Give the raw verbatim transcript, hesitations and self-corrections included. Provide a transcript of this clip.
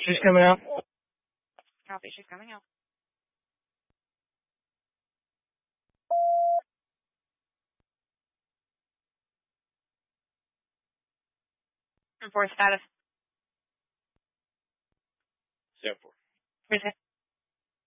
She's coming out. Copy, she's coming out. Report status. Seven four. Present.